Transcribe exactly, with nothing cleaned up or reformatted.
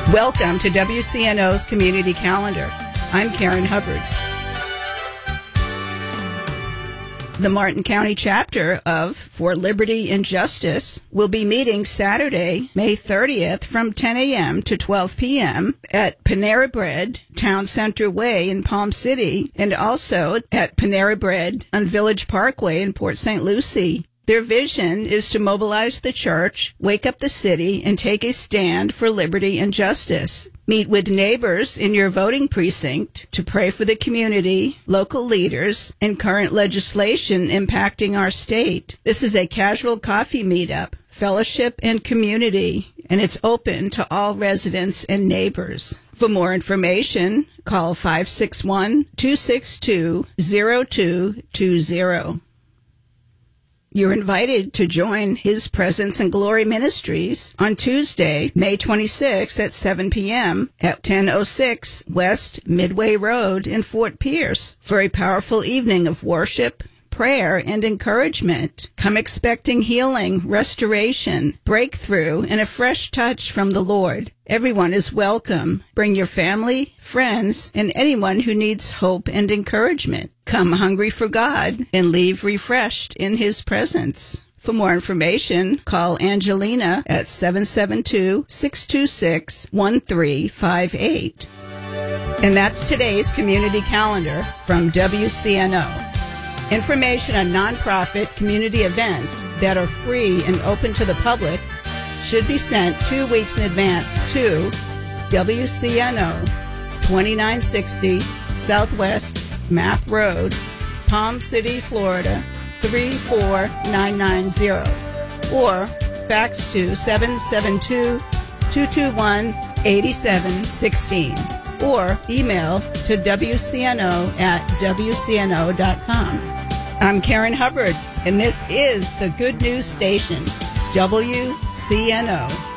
Welcome to W C N O's Community Calendar. I'm Karen Hubbard. The Martin County chapter of For Liberty and Justice will be meeting Saturday, May thirtieth from ten a.m. to twelve p.m. at Panera Bread, Town Center Way in Palm City, and also at Panera Bread on Village Parkway in Port Saint Lucie. Their vision is to mobilize the church, wake up the city, and take a stand for liberty and justice. Meet with neighbors in your voting precinct to pray for the community, local leaders, and current legislation impacting our state. This is a casual coffee meetup, fellowship, and community, and it's open to all residents and neighbors. For more information, call five six one, two six two, zero two two zero. You're invited to join His Presence and Glory Ministries on Tuesday, May twenty-sixth at seven p.m. at ten oh six West Midway Road in Fort Pierce for a powerful evening of worship, prayer, and encouragement. Come expecting healing, restoration, breakthrough, and a fresh touch from the Lord. Everyone is welcome. Bring your family, friends, and anyone who needs hope and encouragement. Come hungry for God and leave refreshed in His presence. For more information, call Angelina at seven seven two, six two six, one three five eight. And that's today's community calendar from W C N O. Information on nonprofit community events that are free and open to the public should be sent two weeks in advance to W C N O, twenty-nine sixty Southwest Map Road, Palm City, Florida, three four nine nine zero, or fax to seven seven two, two two one, eight seven one six, or email to W C N O at W C N O dot com. I'm Karen Hubbard, and this is the Good News Station, W C N O.